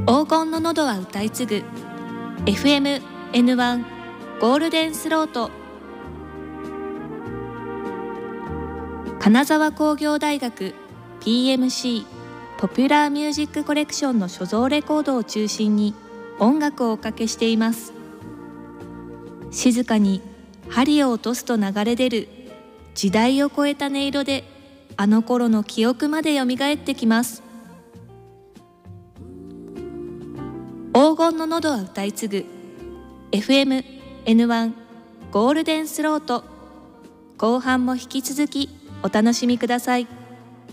黄金の喉は歌い継ぐ FM N1 ゴールデンスロート。金沢工業大学 PMC ポピュラーミュージックコレクションの所蔵レコードを中心に音楽をおかけしています。静かに針を落とすと流れ出る時代を超えた音色で、あの頃の記憶までよみがえってきます。黄金の喉は歌い継ぐ FM N1 ゴールデンスロート。後半も引き続きお楽しみください。